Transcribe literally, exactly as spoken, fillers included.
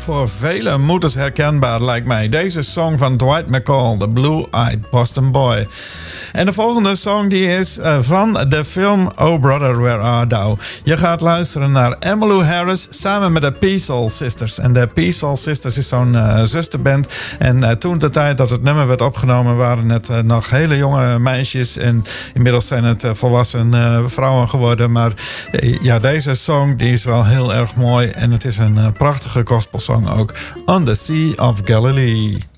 voor vele moeders herkenbaar, lijkt mij. Deze song van Dwight McCall, The Blue-Eyed Boston Boy. En de volgende song die is uh, van de film Oh Brother, Where Art Thou? Je gaat luisteren naar Emmylou Harris samen met de Peasoul Sisters. En de Peasoul Sisters is zo'n uh, zusterband. En uh, toen de tijd dat het nummer werd opgenomen waren het uh, nog hele jonge meisjes. En inmiddels zijn het uh, volwassen uh, vrouwen geworden. Maar uh, ja, deze song die is wel heel erg mooi. En het is een uh, prachtige gospelsong ook. On the Sea of Galilee.